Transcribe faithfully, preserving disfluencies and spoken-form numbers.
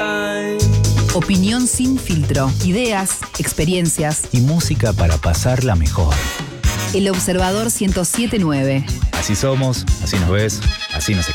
Opinión sin filtro. Ideas, experiencias y música para pasarla mejor. El Observador ciento siete punto nueve. Así somos, así nos ves, así nos